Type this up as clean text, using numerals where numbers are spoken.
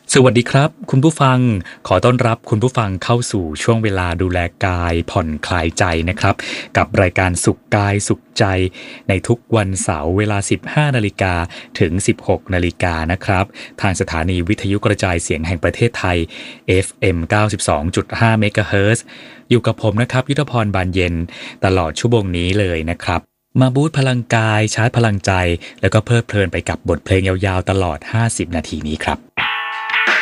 สวัสดีครับคุณผู้ฟังขอต้อนรับคุณผู้ฟังเข้าสู่ช่วงเวลาดูแลกายผ่อนคลายใจนะครับกับรายการสุขกายสุขใจในทุกวันเสาร์เวลา 15 นาฬิกาถึง 16 นาฬิกานะครับทางสถานีวิทยุกระจายเสียงแห่งประเทศไทย FM 92.5 เมกะเฮิรตซ์อยู่กับผมนะครับยุทธพรบานเย็นตลอดชั่วโมงนี้เลยนะครับมาบูสต์พลังกายชาร์จพลังใจแล้วก็เพลิดเพลินไปกับบทเพลงยาวๆตลอด 50 นาทีนี้ครับ